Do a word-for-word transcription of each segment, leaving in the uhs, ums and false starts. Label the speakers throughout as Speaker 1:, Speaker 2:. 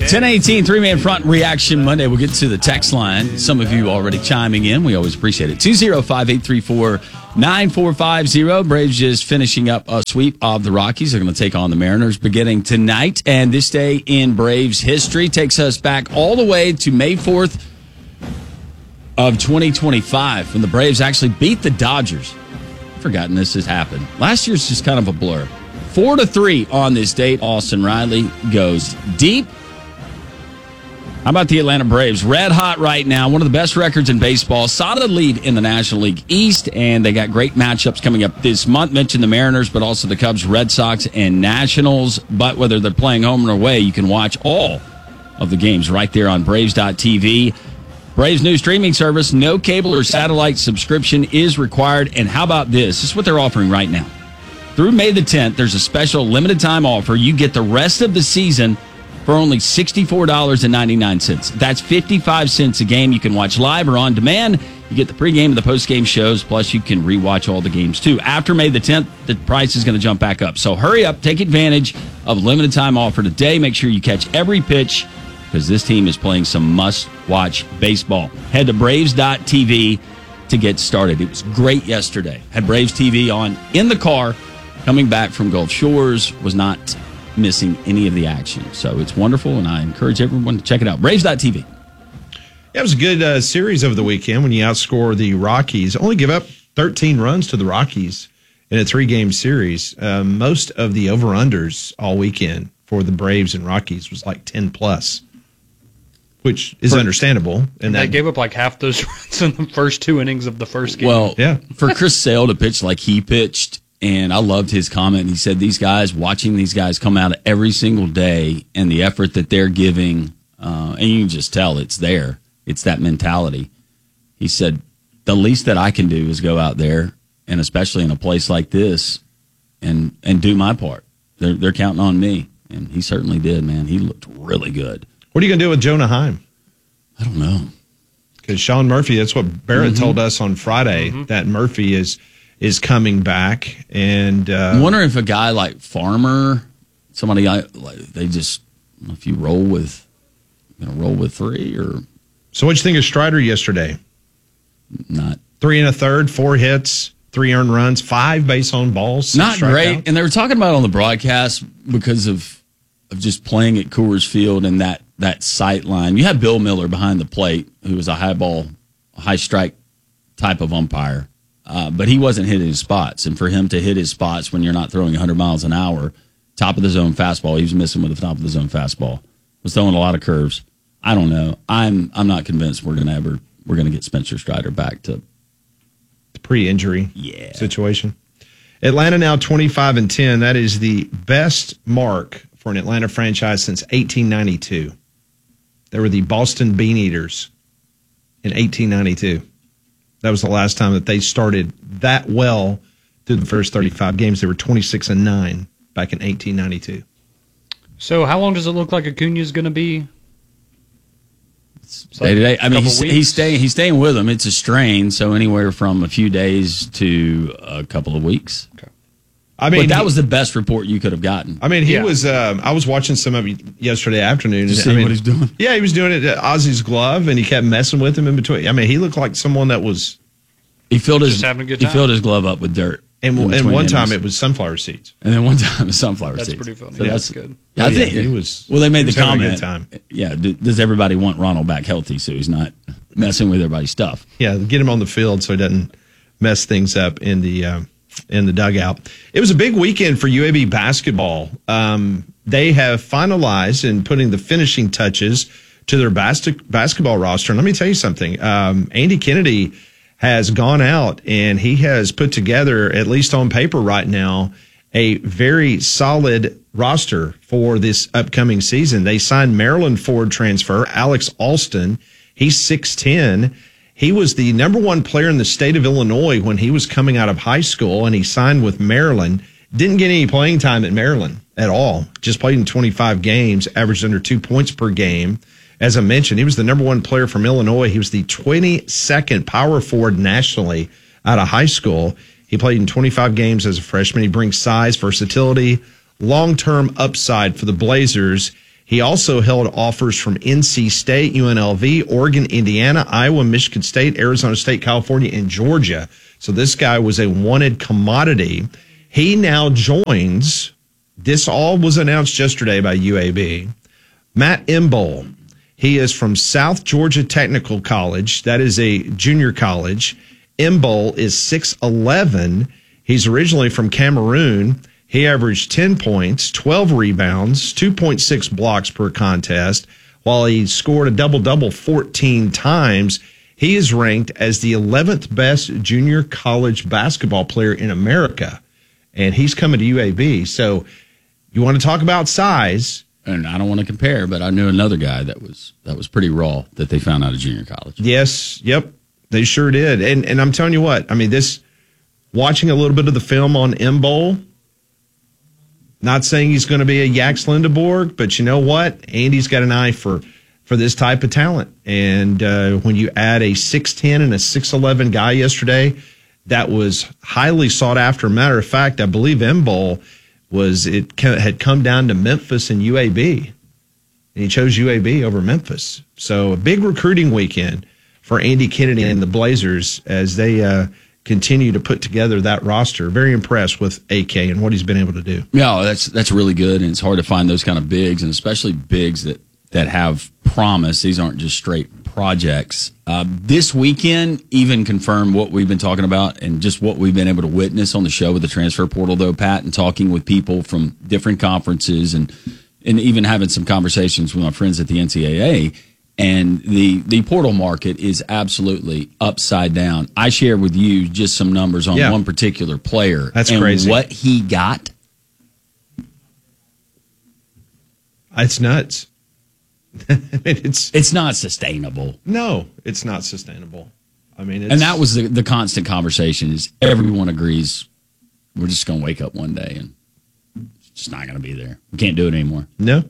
Speaker 1: ten eighteen, three-man front reaction Monday. We'll get to the text line. Some of you already chiming in. We always appreciate it. two oh five, eight three four, nine four five zero. Braves just finishing up a sweep of the Rockies. They're going to take on the Mariners beginning tonight. And this day in Braves history takes us back all the way to May fourth of twenty twenty-five when the Braves actually beat the Dodgers. I've forgotten this has happened. Last year's just kind of a blur. Four to three on this date. Austin Riley goes deep. How about the Atlanta Braves? Red hot right now. One of the best records in baseball. Solid lead in the National League East, and they got great matchups coming up this month. Mentioned the Mariners, but also the Cubs, Red Sox, and Nationals. But whether they're playing home or away, you can watch all of the games right there on Braves dot T V. Braves new streaming service. No cable or satellite subscription is required. And how about this? This is what they're offering right now. Through May the tenth, there's a special limited time offer. You get the rest of the season for only sixty-four dollars and ninety-nine cents. That's fifty-five cents a game. You can watch live or on demand. You get the pregame and the postgame shows, plus you can rewatch all the games too. After May the tenth, the price is going to jump back up. So hurry up, take advantage of a limited time offer today. Make sure you catch every pitch because this team is playing some must-watch baseball. Head to Braves dot T V to get started. It was great yesterday. Had Braves T V on in the car. Coming back from Gulf Shores, was not missing any of the action. So it's wonderful, and I encourage everyone to check it out. Braves dot T V.
Speaker 2: Yeah, it was a good uh, series over the weekend when you outscore the Rockies. Only give up thirteen runs to the Rockies in a three-game series. Uh, most of the over-unders all weekend for the Braves and Rockies was like ten plus, which is for, understandable. And,
Speaker 3: and
Speaker 2: that,
Speaker 3: they gave up like half those runs in the first two innings of the first game.
Speaker 1: Well,
Speaker 2: yeah.
Speaker 1: For Chris Sale to pitch like he pitched, and I loved his comment. He said, these guys, watching these guys come out every single day and the effort that they're giving, uh, and you can just tell it's there. It's that mentality. He said, the least that I can do is go out there, and especially in a place like this, and and do my part. They're, they're counting on me, and he certainly did, man. He looked really good.
Speaker 2: What are you going to do with Jonah Heim?
Speaker 1: I don't know.
Speaker 2: Because Sean Murphy, that's what Barrett mm-hmm. told us on Friday, mm-hmm. that Murphy is – is coming back, and uh,
Speaker 1: I'm wondering if a guy like Farmer, somebody I, like, they just if you roll with, you know, roll with three or.
Speaker 2: So what'd you think of Strider yesterday?
Speaker 1: Not
Speaker 2: three and a third, four hits, three earned runs, five base on balls.
Speaker 1: Not great,
Speaker 2: out.
Speaker 1: And they were talking about it on the broadcast because of of just playing at Coors Field and that that sight line. You had Bill Miller behind the plate, who was a high ball, high strike type of umpire. Uh, but he wasn't hitting his spots. And for him to hit his spots when you're not throwing one hundred miles an hour, top of the zone fastball, he was missing with the top of the zone fastball. Was throwing a lot of curves. I don't know. I'm I'm not convinced we're gonna ever we're gonna get Spencer Strider back to
Speaker 2: the pre-injury
Speaker 1: yeah.
Speaker 2: situation. Atlanta now twenty-five and ten. That is the best mark for an Atlanta franchise since eighteen ninety-two. They were the Boston Bean Eaters in eighteen ninety-two. That was the last time that they started that well through the first thirty-five games. They were twenty-six and nine back in eighteen ninety-two.
Speaker 3: So how long does it look like Acuna is going to be?
Speaker 1: Day to day. I mean, he's, he's staying. He's staying with them. It's a strain, so anywhere from a few days to a couple of weeks. Okay. I mean, but that he, was the best report you could have gotten.
Speaker 2: I mean, he yeah. was. Um, I was watching some of it yesterday afternoon.
Speaker 1: Did you see
Speaker 2: I mean,
Speaker 1: what he's doing?
Speaker 2: Yeah, he was doing it at Ozzy's glove, and he kept messing with him in between. I mean, he looked like someone that was.
Speaker 1: He filled his.
Speaker 3: Just having a good time.
Speaker 1: He filled his glove up with dirt.
Speaker 2: And, and one time it was sunflower seeds.
Speaker 1: And then one time it was sunflower
Speaker 3: that's
Speaker 1: seeds.
Speaker 3: That's pretty funny.
Speaker 1: So
Speaker 3: yeah,
Speaker 1: that's
Speaker 3: good.
Speaker 1: Yeah, I
Speaker 2: yeah,
Speaker 1: think
Speaker 2: it was.
Speaker 1: Well, they made the comment.
Speaker 2: A good time.
Speaker 1: Yeah, does everybody want Ronald back healthy so he's not messing with everybody's stuff?
Speaker 2: Yeah, get him on the field so he doesn't mess things up in the uh, in the dugout. It was a big weekend for U A B basketball. Um, they have finalized and putting the finishing touches to their bas- basketball roster. And let me tell you something. Um, Andy Kennedy has gone out and he has put together, at least on paper right now, a very solid roster for this upcoming season. They signed Maryland Ford transfer, Alex Alston. He's six ten. He was the number one player in the state of Illinois when he was coming out of high school, and he signed with Maryland. Didn't get any playing time at Maryland at all. Just played in twenty-five games, averaged under two points per game. As I mentioned, he was the number one player from Illinois. He was the twenty-second power forward nationally out of high school. He played in twenty-five games as a freshman. He brings size, versatility, long-term upside for the Blazers. He also held offers from N C State, U N L V, Oregon, Indiana, Iowa, Michigan State, Arizona State, California, and Georgia. So this guy was a wanted commodity. He now joins, this all was announced yesterday by U A B, Matt Imbol. He is from South Georgia Technical College. That is a junior college. Imbol is six eleven. He's originally from Cameroon. He averaged ten points, twelve rebounds, two point six blocks per contest, while he scored a double-double fourteen times. He is ranked as the eleventh best junior college basketball player in America, and he's coming to U A B. So you want to talk about size.
Speaker 1: And I don't want to compare, but I knew another guy that was that was pretty raw that they found out of junior college.
Speaker 2: Yes, yep, they sure did. And and I'm telling you what, I mean, this, watching a little bit of the film on Imbol, not saying he's going to be a Jax Lindeborg, but you know what? Andy's got an eye for, for this type of talent. And uh, when you add a six ten and a six eleven guy yesterday, that was highly sought after. Matter of fact, I believe Imbol was, it had come down to Memphis and U A B. And he chose U A B over Memphis. So a big recruiting weekend for Andy Kennedy and the Blazers as they uh, continue to put together that roster. Very impressed with A K and what he's been able to do.
Speaker 1: Yeah, that's that's really good, and it's hard to find those kind of bigs, and especially bigs that, that have promise. These aren't just straight projects. Uh, this weekend even confirmed what we've been talking about and just what we've been able to witness on the show with the transfer portal, though, Pat, and talking with people from different conferences and, and even having some conversations with my friends at the N C double A. And the, the portal market is absolutely upside down. I shared with you just some numbers on
Speaker 2: yeah.
Speaker 1: one particular player.
Speaker 2: That's
Speaker 1: and
Speaker 2: crazy.
Speaker 1: What he got.
Speaker 2: It's nuts. I mean, it's
Speaker 1: It's not sustainable.
Speaker 2: no, it's not sustainable. I mean, it's,
Speaker 1: And that was the, the constant conversation is everyone agrees we're just going to wake up one day and it's just not going to be there. We can't do it anymore.
Speaker 2: no.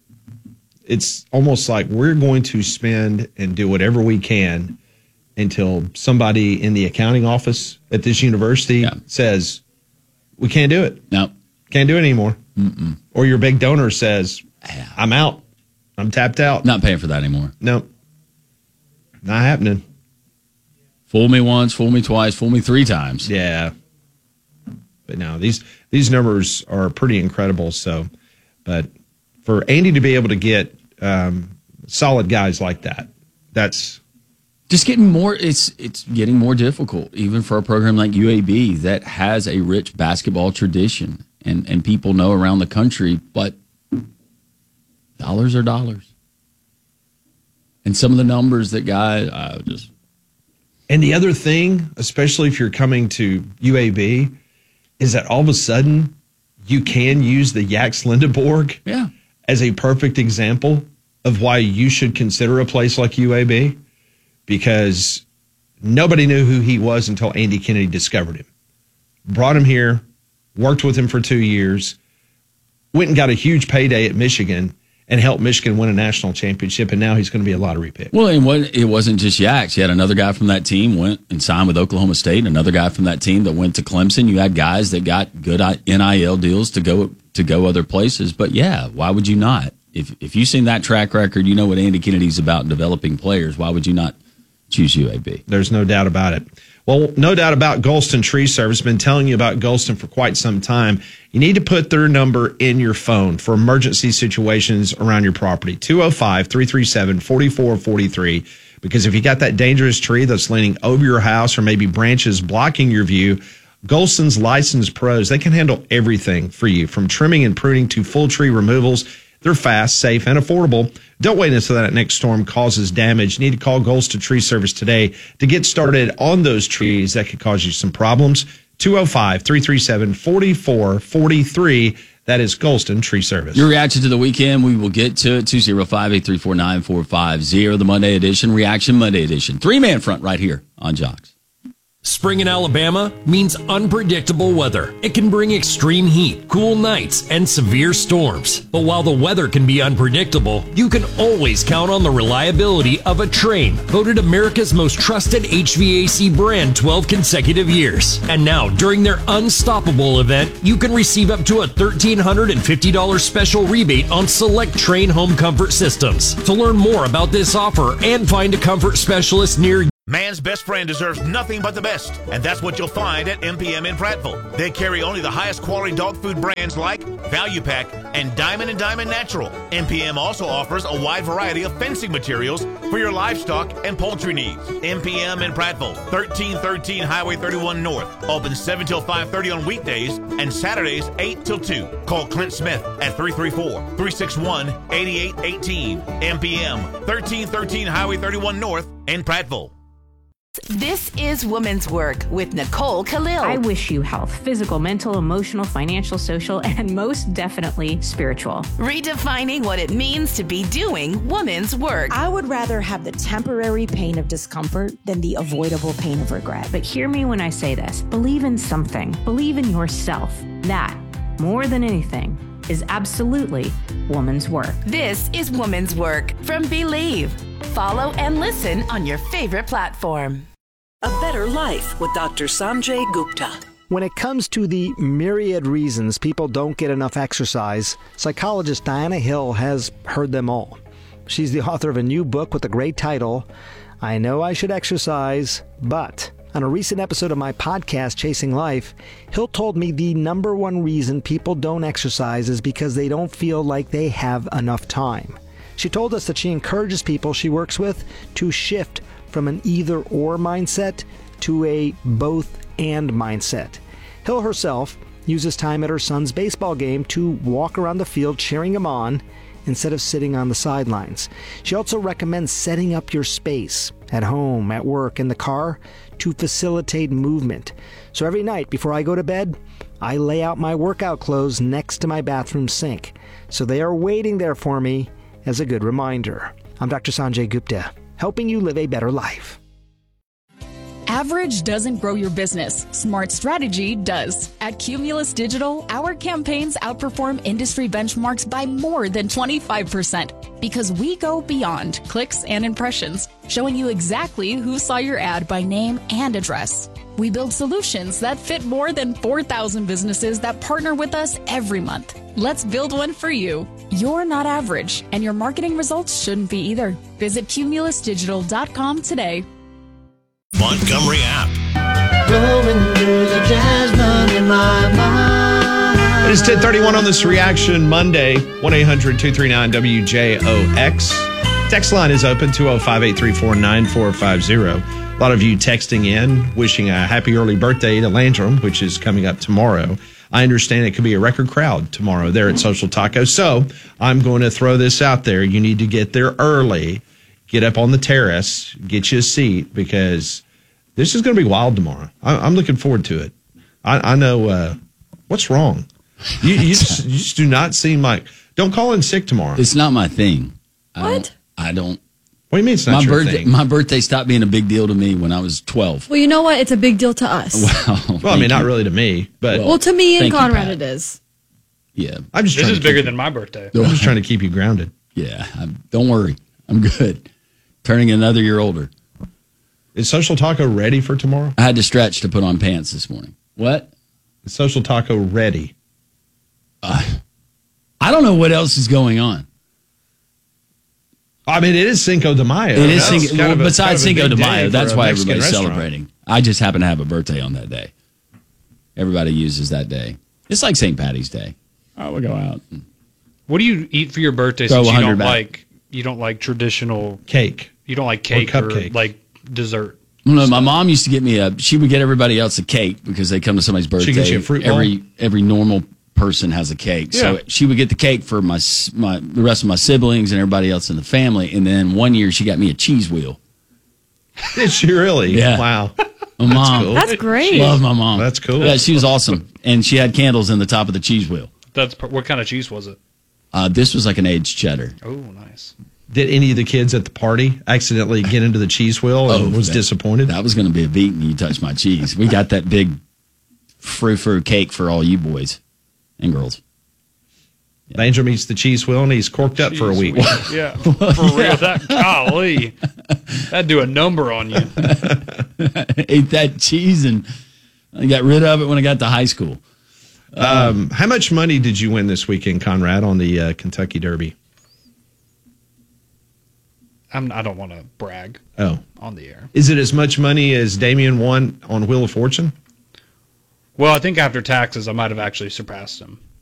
Speaker 2: It's almost like we're going to spend and do whatever we can until somebody in the accounting office at this university
Speaker 1: Yeah.
Speaker 2: says, we can't do it.
Speaker 1: No.
Speaker 2: Can't do it anymore.
Speaker 1: Mm-mm.
Speaker 2: Or your big donor says, I'm out. I'm tapped out.
Speaker 1: Not paying for that anymore.
Speaker 2: No. Not happening.
Speaker 1: Fool me once, fool me twice, fool me three times.
Speaker 2: Yeah. But no, these these numbers are pretty incredible. So, but for Andy to be able to get um, solid guys like that, that's
Speaker 1: Just getting more, it's it's getting more difficult, even for a program like U A B that has a rich basketball tradition and, and people know around the country, but dollars are dollars. And some of the numbers that guys, I just.
Speaker 2: And the other thing, especially if you're coming to U A B, is that all of a sudden you can use the Jax Lindeborg
Speaker 1: Yeah.
Speaker 2: as a perfect example of why you should consider a place like U A B, because nobody knew who he was until Andy Kennedy discovered him. Brought him here, worked with him for two years, went and got a huge payday at Michigan, and helped Michigan win a national championship, and now he's going to be a lottery pick.
Speaker 1: Well, and what, it wasn't just Jax. You had another guy from that team went and signed with Oklahoma State, another guy from that team that went to Clemson. You had guys that got good N I L deals to go to go other places. But, yeah, why would you not? If if you've seen that track record, you know what Andy Kennedy's about in developing players. Why would you not choose U A B?
Speaker 2: There's no doubt about it. Well, no doubt about Golston Tree Service. Been telling you about Golston for quite some time. You need to put their number in your phone for emergency situations around your property. two oh five, three three seven, four four four three. Because if you got that dangerous tree that's leaning over your house or maybe branches blocking your view, Golston's licensed pros, they can handle everything for you, from trimming and pruning to full tree removals. They're fast, safe, and affordable. Don't wait until that next storm causes damage. You need to call Golston Tree Service today to get started on those trees that could cause you some problems. two oh five, three three seven, four four four three. That is Golston Tree Service.
Speaker 1: Your reaction to the weekend, we will get to it. two oh five, eight three four, nine four five zero, the Monday edition, Reaction Monday edition. Three-man front right here on Jocks.
Speaker 4: Spring in Alabama means unpredictable weather. It can bring extreme heat, cool nights, and severe storms. But while the weather can be unpredictable, you can always count on the reliability of a Trane, voted America's most trusted H V A C brand twelve consecutive years. And now, during their Unstoppable event, you can receive up to a one thousand three hundred fifty dollars special rebate on select Trane home comfort systems. To learn more about this offer and find a comfort specialist near you,
Speaker 5: Man's best friend deserves nothing but the best, and that's what you'll find at M P M in Prattville. They carry only the highest quality dog food brands like Value Pack and Diamond and Diamond Natural. M P M also offers a wide variety of fencing materials for your livestock and poultry needs. M P M in Prattville, thirteen thirteen Highway thirty-one North. Open seven till five thirty on weekdays and Saturdays eight till two. Call Clint Smith at three three four, three six one, eight eight one eight. M P M, thirteen thirteen Highway thirty-one North in Prattville.
Speaker 6: This is Women's Work with Nicole Khalil.
Speaker 7: I wish you health, physical, mental, emotional, financial, social, and most definitely spiritual.
Speaker 6: Redefining what it means to be doing women's work.
Speaker 8: I would rather have the temporary pain of discomfort than the avoidable pain of regret.
Speaker 7: But hear me when I say this. Believe in something. Believe in yourself. That, more than anything, is absolutely woman's work.
Speaker 6: This is Women's Work from Believe. Follow and listen on your favorite platform.
Speaker 9: A Better Life with Doctor Sanjay Gupta.
Speaker 10: When it comes to the myriad reasons people don't get enough exercise, psychologist Diana Hill has heard them all. She's the author of a new book with a great title, I Know I Should Exercise, But... On a recent episode of my podcast, Chasing Life, Hill told me the number one reason people don't exercise is because they don't feel like they have enough time. She told us that she encourages people she works with to shift from an either-or mindset to a both-and mindset. Hill herself uses time at her son's baseball game to walk around the field cheering him on instead of sitting on the sidelines. She also recommends setting up your space at home, at work, in the car to facilitate movement. So every night before I go to bed, I lay out my workout clothes next to my bathroom sink. So they are waiting there for me as a good reminder. I'm Doctor Sanjay Gupta, helping you live a better life.
Speaker 11: Average doesn't grow your business. Smart strategy does. At Cumulus Digital, our campaigns outperform industry benchmarks by more than twenty-five percent because we go beyond clicks and impressions, showing you exactly who saw your ad by name and address. We build solutions that fit more than four thousand businesses that partner with us every month. Let's build one for you. You're not average, and your marketing results shouldn't be either. Visit cumulus digital dot com today.
Speaker 5: Montgomery app.
Speaker 2: It is ten thirty-one on this Reaction Monday. one eight hundred two three nine W J O X. Text line is open, two oh five, eight three four, nine four five zero. A lot of you texting in, wishing a happy early birthday to Landrum, which is coming up tomorrow. I understand it could be a record crowd tomorrow there at Social Taco. So I'm going to throw this out there. You need to get there early. Get up on the terrace, get you a seat, because this is going to be wild tomorrow. I, I'm looking forward to it. I, I know uh, what's wrong. You, you, just, you just do not seem like. Don't call in sick tomorrow.
Speaker 1: It's not my thing. I
Speaker 8: What?
Speaker 1: Don't, I don't.
Speaker 2: What do you mean it's not
Speaker 1: my
Speaker 2: your
Speaker 1: birthday,
Speaker 2: thing?
Speaker 1: My birthday stopped being a big deal to me when I was twelve.
Speaker 12: Well, you know what? It's a big deal to us.
Speaker 1: Well,
Speaker 2: well I mean, not
Speaker 1: you.
Speaker 2: really to me, but
Speaker 12: Well, to me and
Speaker 1: Thank you,
Speaker 12: Conrad,
Speaker 1: Pat.
Speaker 12: it is.
Speaker 1: Yeah.
Speaker 2: I'm just
Speaker 3: This
Speaker 2: trying
Speaker 3: is
Speaker 2: to
Speaker 3: bigger
Speaker 2: keep
Speaker 3: than my birthday.
Speaker 2: you, I'm just trying to keep you grounded.
Speaker 1: Yeah. I'm, don't worry. I'm good. Turning another year older.
Speaker 2: Is Social Taco ready for tomorrow?
Speaker 1: I had to stretch to put on pants this morning. What?
Speaker 2: Is Social Taco ready?
Speaker 1: Uh, I don't know what else is going on.
Speaker 2: I mean, it is Cinco de Mayo.
Speaker 1: It is
Speaker 2: That's
Speaker 1: Cinco,
Speaker 2: kind
Speaker 1: well,
Speaker 2: of a-
Speaker 1: besides
Speaker 2: kind of a
Speaker 1: Cinco de
Speaker 2: big day
Speaker 1: Mayo,
Speaker 2: for
Speaker 1: that's
Speaker 2: a
Speaker 1: why
Speaker 2: Mexican
Speaker 1: everybody's
Speaker 2: restaurant.
Speaker 1: celebrating. I just happen to have a birthday on that day. Everybody uses that day. It's like Saint Patty's Day. I will go out. And
Speaker 3: What do you eat for your birthday
Speaker 1: Throw
Speaker 3: since you
Speaker 1: one hundred
Speaker 3: don't
Speaker 1: back.
Speaker 3: like you don't like traditional
Speaker 2: Cake.
Speaker 3: you don't like cake or,
Speaker 2: cupcake.
Speaker 3: like dessert?
Speaker 1: No, my mom used to get me a. She would get everybody else a cake because they come to somebody's birthday.
Speaker 2: She gets you a fruit bowl?
Speaker 1: Every every normal person has a cake, so
Speaker 2: Yeah.
Speaker 1: she would get the cake for my s- my the rest of my siblings and everybody else in the family. And then one year she got me a cheese wheel.
Speaker 2: Did she really?
Speaker 1: Yeah.
Speaker 2: Wow.
Speaker 1: My mom,
Speaker 2: cool.
Speaker 12: That's great.
Speaker 1: love my mom.
Speaker 2: That's cool.
Speaker 1: Yeah, she was awesome, and she had candles in the top of the cheese wheel.
Speaker 3: That's what kind of cheese was it?
Speaker 1: Uh, this was like an aged cheddar.
Speaker 3: Oh, nice.
Speaker 2: Did any of the kids at the party accidentally get into the cheese wheel and
Speaker 1: Oh,
Speaker 2: was
Speaker 1: that-
Speaker 2: disappointed?
Speaker 1: That was going to be a beating. You touched my cheese. We got that big frou-frou cake for all you boys and girls.
Speaker 2: Angel meets the cheese wheel and he's corked up for a week.
Speaker 3: Yeah, for real. That golly, that'd do a number on you.
Speaker 1: Ate that cheese and I got rid of it when I got to high school.
Speaker 2: Um, how much money did you win this weekend, Conrad, on the uh, Kentucky Derby?
Speaker 3: I'm, I don't want to brag.
Speaker 2: Oh,
Speaker 3: on the air.
Speaker 2: Is it as much money as Damien won on Wheel of Fortune?
Speaker 3: Well, I think after taxes, I might have actually surpassed him.